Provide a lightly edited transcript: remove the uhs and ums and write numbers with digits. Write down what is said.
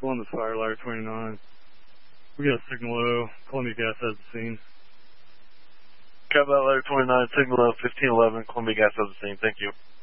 Columbus Fire, Ladder 29. We got a signal low. Columbia Gas has the scene. Copy that, Ladder 29, signal low, 1511, Columbia Gas has the scene. Thank you.